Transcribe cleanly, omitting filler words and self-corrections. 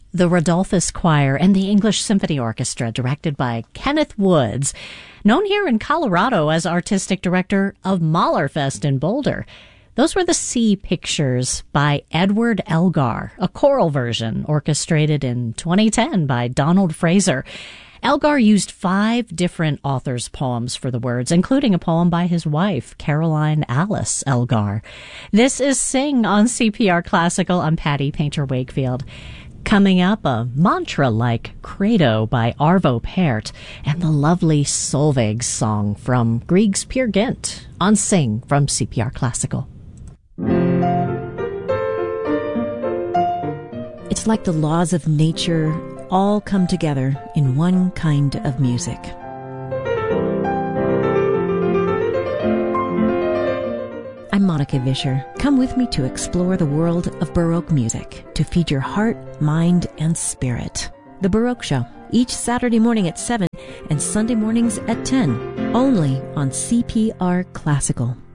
The Rodolphus Choir and the English Symphony Orchestra, directed by Kenneth Woods, known here in Colorado as artistic director of Mahlerfest in Boulder. Those were the Sea Pictures by Edward Elgar, a choral version orchestrated in 2010 by Donald Fraser. Elgar used 5 different authors' poems for the words, including a poem by his wife, Caroline Alice Elgar. This is Sing on CPR Classical. I'm Patty Painter Wakefield. Coming up, a mantra-like Credo by Arvo Pärt and the lovely Solveig song from Grieg's Peer Gynt on Sing from CPR Classical. It's like the laws of nature all come together in one kind of music. I'm Monica Vischer. Come with me to explore the world of Baroque music, to feed your heart, mind, and spirit. The Baroque Show, each Saturday morning at 7 and Sunday mornings at 10, only on CPR Classical.